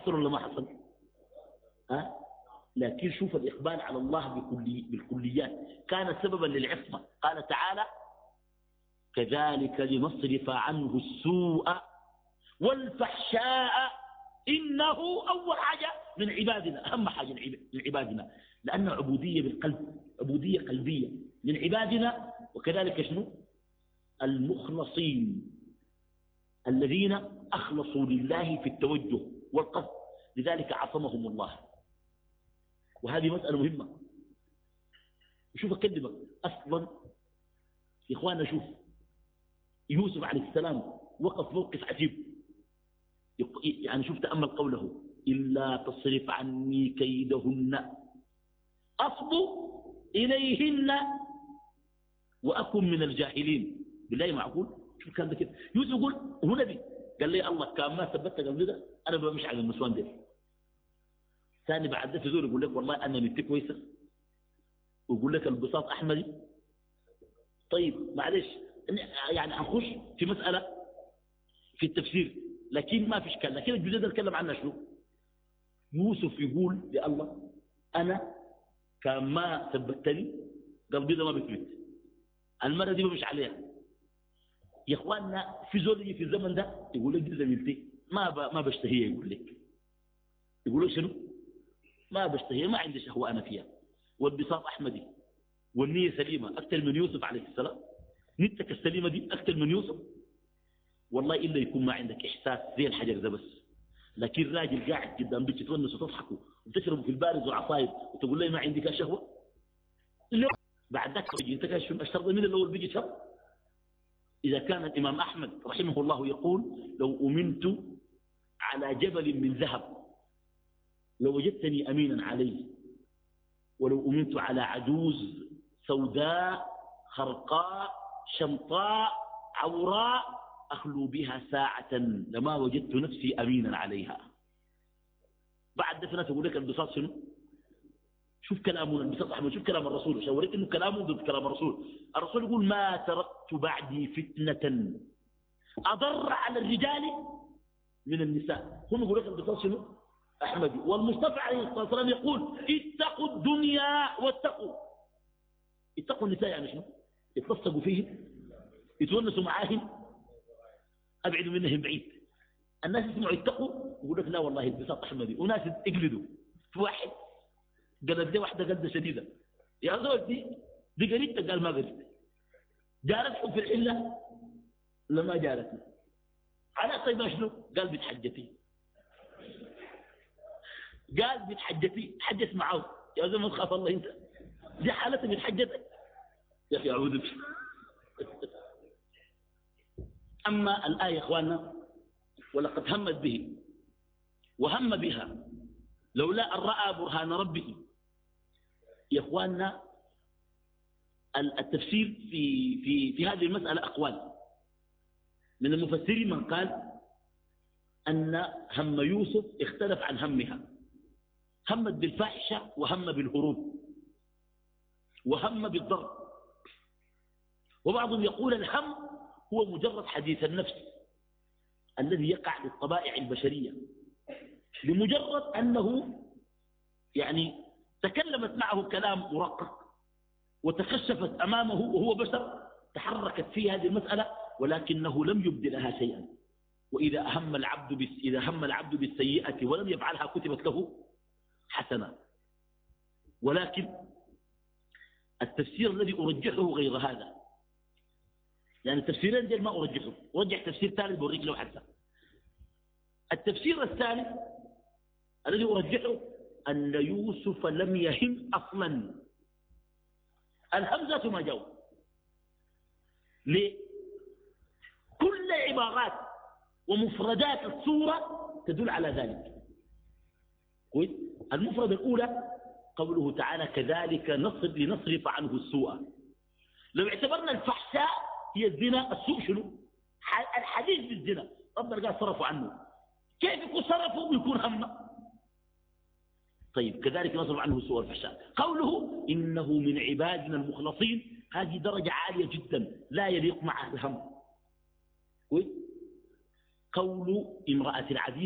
حصل ولا ما حصل؟ ها؟ لكن شوف الإقبال على الله بالكليات كان سببا للعصمة. قال تعالى كذلك لنصرف عنه السوء والفحشاء إنه أول حاجة من عبادنا، أهم حاجة من عبادنا، لأن عبودية بالقلب، عبودية قلبية من عبادنا. وكذلك شنو؟ المخلصين الذين أخلصوا لله في التوجه والقصد، لذلك عصمهم الله. وهذه مسألة مهمة. شوف أكلمك أصلا يا إخوانا، شوف يوسف عليه السلام وقف موقف عجيب. يعني شوف تأمل قوله إلا تصرف عني كيدهن أصب إليهن وأكن من الجاهلين. بالله معقول؟ شوف كان ده كده. يوسف يقول هو نبي، قال لي الله كان ما ثبتك قبل ده أنا بمش على النسوان دي. ثاني بعد ده تزور يقول لك والله أنا نتي كويسة، ويقول لك البساط أحمدي. طيب معلش يعني هنخش في مسألة في التفسير لكن ما في اشكال. لكن الجزء ده نتكلم عنه شنو؟ يوسف يقول لله أنا كان ما ثبتني قلبي ده ما بيثبت، المرة دي مش عليها. يا اخواننا في زول في الزمن ده يقول لك دي زميلتي ما بشتهيها، يقول لك شنو؟ ما بشتهيها، ما عندي شهوة أنا فيها، والبساط أحمدي والنية سليمة أكثر من يوسف عليه السلام. نيتك السليمة دي أكثر من يوسف. والله إلا يكون ما عندك إحساس زي الحجر ده بس. لكن راجل قاعد قدام بيتك تونس وتضحكوا وتشربوا في البارد والعصاير وتقول لي ما عندك شهوة. بعد ذاك تجي انت كاشف الشرط من الأول بيجي شر. إذا كان الإمام أحمد رحمه الله يقول لو أمنت على جبل من ذهب لوجدتني أمينا عليه، ولو أمنت على عجوز سوداء خرقاء شمطاء عوراء أخلو بها ساعة لما وجدت نفسي أمينا عليها. بعد دفنة تقول لك البساط شنو؟ شوف كلامه البساط أحمد، شوف كلام الرسول. شوريت إنه كلامه ضد كلام الرسول يقول ما تركت بعدي فتنة أضر على الرجال من النساء. هم يقول لك البساط شنو؟ أحمد. والمصطفى عليه الصلاة والسلام يقول اتقوا الدنيا اتقوا النساء. يعني شنو؟ يتلصقوا فيهم، يتونسوا معاهم، أبعدوا منهم بعيد. الناس يسمعوا يتقوا يقول لك لا والله البساط أحمدي، وناس يقلدوا. في واحد قلد لي واحدة قلدة شديدة، يا زول دي قريبتك؟ قال ما قريبتك. جارتكم في الحلة؟ لما جارتني. على طيب شنو؟ قال بتحجتي. قال بتحجتي، حجت معه. يا زول ما تخاف الله انت، دي حالتك بتحجتك يا اخي. اعوذ بالله. أما الآية يا إخواننا ولقد همت به وهم بها لولا أن رأى برهان ربه. يا إخواننا التفسير في هذه المسألة أقوال. من المفسرين من قال أن هم يوسف اختلف عن همها، همت بالفاحشة وهم بالهروب وهم بالضرب. وبعضهم يقول الهم هو مجرد حديث النفس الذي يقع للطبائع البشرية، لمجرد أنه يعني تكلمت معه كلام مرقق وتكشفت أمامه وهو بشر، تحركت في هذه المسألة ولكنه لم يبدي لها شيئا. وإذا هم العبد بالسيئة ولم يفعلها كتبت له حسنة. ولكن التفسير الذي أرجحه غير هذا، يعني التفسيرين دي ما أرجحه، أرجح تفسير ثالث بوريك له حتى. التفسير الثالث الذي أرجحه أن يوسف لم يهم أصلا. الهمزة ما جاء ليه؟ كل عبارات ومفردات السورة تدل على ذلك. كويس؟ المفردة الأولى قوله تعالى كذلك لنصرف عنه السوء. لو اعتبرنا الفحشاء هي الزنا، السوء شنو؟ الحديث بالزنا، ربنا قال صرفوا عنه. كيف يكون صرفوا ويكون هم؟ طيب كذلك نصرف عنه السوء والفحشاء. قوله إنه من عبادنا المخلصين، هذه درجة عالية جدا لا يليق مع الهم. قول امرأة العزيز